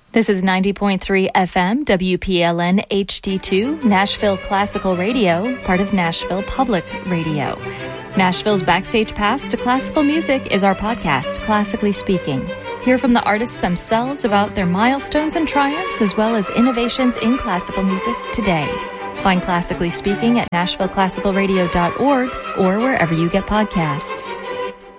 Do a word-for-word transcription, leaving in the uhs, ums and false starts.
This is ninety point three F M, W P L N H D two, Nashville Classical Radio, part of Nashville Public Radio. Nashville's Backstage Pass to Classical Music is our podcast, Classically Speaking. Hear from the artists themselves about their milestones and triumphs, as well as innovations in classical music today. Find Classically Speaking at nashville classical radio dot org or wherever you get podcasts.